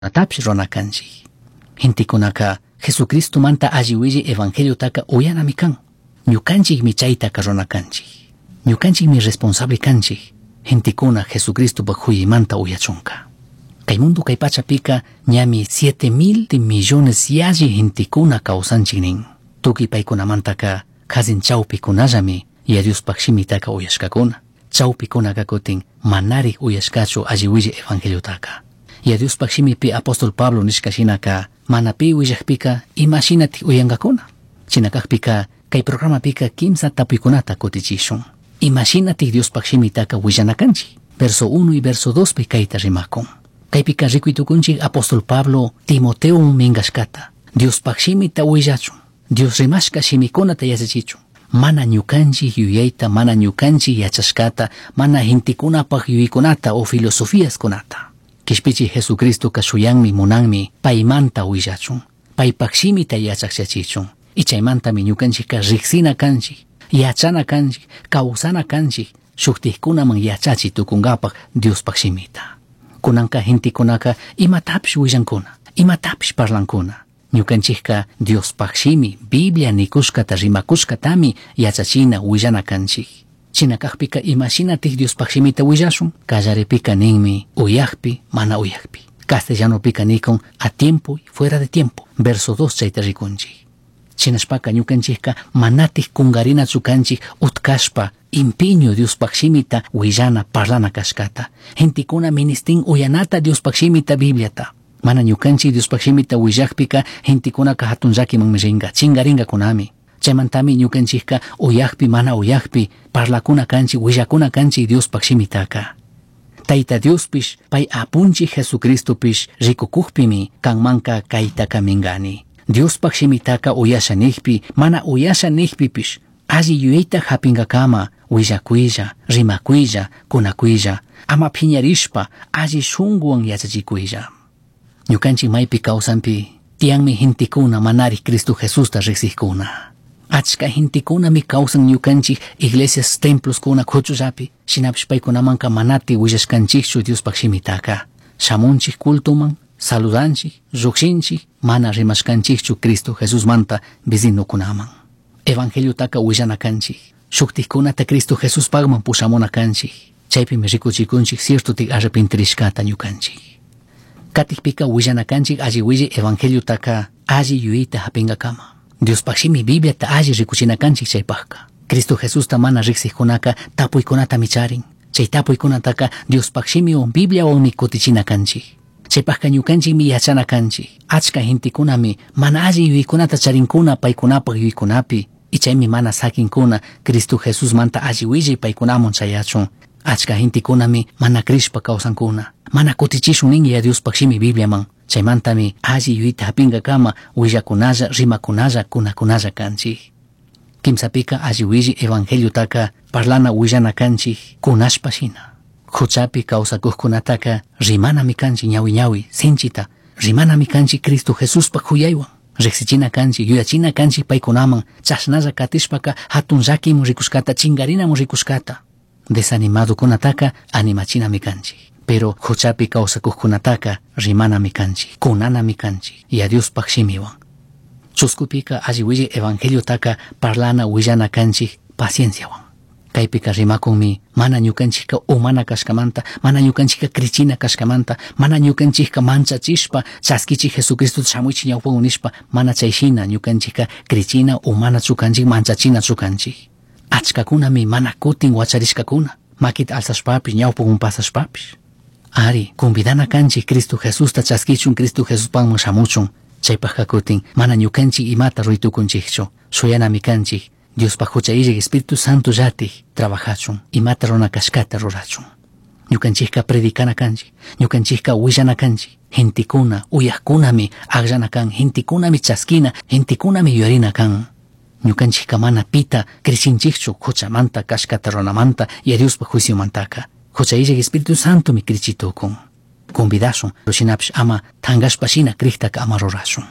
Tapsh ronakanchik. Hintikunaka Jesucristo manta alliwilli evangelio taka uyanami kan. Ñukanchik mi chaytaka ronakanchik. Ñukanchik mi responsable kanchik. Hintikuna Jesucristo bakhuymanta uyachunka. Kay mundo kay pachapika ñami 7.000 millones yalli hintikuna kawsanchik nin. Tuki paykunamantaka kazin chawpikunallami Diospak shimitaka uyashkakuna. Chawpikunaka kutin manari uyashkachu alliwilli evangelio taka. Diospak shimipi apóstol Pablo nishkashinaka manapi willakpika imashinati uyangakuna. Chinakakpika kay programa pika kimsa tapuykunata kutichishun. Imashinati Diospak shimitaka willanakanchi. Verso 1 y verso 2 pi kayta rimakun. Kaypika rikuitukunchik apóstol Pablo Timoteo mingashkata. Diospak shimita willachun. Dios rimashka shimikunata yachachichun. Mana ñukanchik yuyayta, mana ñukanchik yachashkata, mana hintikunapaq yuykunata o filosofías kunata. Kishpichi Jesucristo kashuyanmi munanmi paymanta willachun. Paypak shimita yachakshachichun. Ichaymantami ñukanchikka riksina kanchik, yachana kanchik, kawsana kanchik, shuktikkunaman yachachi tukunkapaq Diospak shimita. Kunanka hintikunaka imatapsh willankuna, imatapsh parlankuna. Ñukanchikka Diospak shimi, Biblia nikushkata rimakushkatami yachachina willana kanchik. Chinakakpika imashinatij Diospak shimita willashun, kallaripika ninmi uyakpi, mana uyakpi. Castellanopika nikon a tiempo y fuera de tiempo. Verso 2 chayta rikunchik. Chinashpaka ñukanchikka manatij kungarinachu kanchik utkashpa impiño Diospak shimita willana parlana kashkata. Hintikuna ministin uyanata Diospak shimita Bibliata. Mana ñukanchik Diospak shimita willakpika hintikunaka hatunllakiman ringa, chingaringa kunami. Chaymantami ñukanchikka uyakpi mana uyakpi parlakuna kanchik, willakuna kanchik Diospak shimitaka. Tayta Diospish pay apunchik Jesucristopish rikukukpimi kanmanka kaytaka mingani. Diospak shimitaka uyashanikpi, mana uyashanikpipish alli yuyayta hapingakama willakuylla, rimakuylla, kunakuylla, ama phiñarishpa alli shunguwan yachachikuylla. Ñukanchik maypi kawsanpi tiyanmi hintikuna manari Cristo Jesusta riqsikkuna. Achka hintikunami kawsan ñukanchik iglesias templos kuna khuchullapi, shinapish paykunamanka manati willashkanchikchu Diospak shimitaka. Shamunchik cultuman, saludanchik, llukshinchik, mana rimashkanchikchu Cristo Jesús manta vecinukunaman. Evangelio taka willanakanchik. Shuktikkunata Cristo Jesús pagman pushamunakanchik. Chaypimi rikuchikunchik ciertotik arrepentirishkata ñukanchik. Katikpika willanakanchik alli willi evangelio taka alli yuyita hapingakama. Diospak shimi Biblia ta alli rikuchinakanchik chaypakka. Cristo Jesús ta mana riqsikkunaka tapuykunata micharin. Chay tapuykunataka Diospak shimi o Biblia o mi kutichinakanchik. Chaypakka ñukanchik mi yachanakanchik. Achka hintikunami mana alli yuykunata charinkuna paykunapaq yuykunapi. Ichaymi mana sakinkuna Cristo Jesús manta alli willi paykunamun chayachun. Achka hintikunami mana krishpa kawsankuna. Mana kutichishun ningi Diospak shimi Bibliaman. Chaymantami alli yuyita hapingakama willakunalla, rimakunalla, kunakunalla kanchik. Kimsapika alli willi evangelio taka parlana willana kanchik kunashpa shina. Huchapi kawsakuqkunataka rimanami kanchik ñawi ñawi sinchita. Rimanami kanchik Cristo Jesuspak huyaywan. Riqsichina kanchik, yuyachina kanchik paykunaman. Chashnalla katishpaka hatun llakimun rikushkata, chingarinamun rikushkata. Desanimado kunataka animachinami kanchik. Pero huchapi kawsakuqkunataka rimanami kanchik, kunanami kanchik, y a Diospak shimiwan. Chuskupika alli willi evangelio taka parlana willana kanchik pacienciawan. Kaypika rimakunmi mana ñukanchikka umana kashkamanta, mana ñukanchikka krichina kashkamanta, mana ñukanchikka manchachishpa chaskichik Jesucristo shamuychik ñawpawan nishpa, mana chayshina ñukanchikka krichina umana chukanchik, manchachina chukanchik. Achkakunami mana kutin wacharishkakuna, makita alsashpapish ñawpawan pasashpapish. Ari, convidana kanchik Cristo Jesús ta chaskichun Cristo Jesús panman shamuchun. Chaypakka kutin mana ñukanchik imata ruytukunchikchu. Shuyanami kanchik Diospak huchayri Espíritu Santo llati trabajachun, imata runakashkata rurachun. Ñukanchikka predikana kanchik, ñukanchikka willana kanchik. Hintikuna, uyaqkunami aqllana kan, hintikunami chaskina, hintikunami yuyarina kan. Ñukanchikka mana pita krichinchikchu huchamanta kashkata runamanta y Diospak juiciomantaka. Huchayri Espíritu Santo mi krichitukun. Convidashun, shinapish ama tangashpashina krihtaka ama rurashun.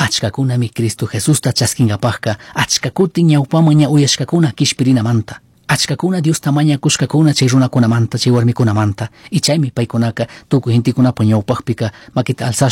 Achkakunami Cristo Jesusta chaskingapakka, achkakutin ñawpaman ña uyashkakuna kishpirinamanta. achkakuna Dios tamaña kushkakuna chay runakunamanta chay warmikunamanta y chaymi paykunaka tukuy intikunapa ñawpakpika makita alzashpa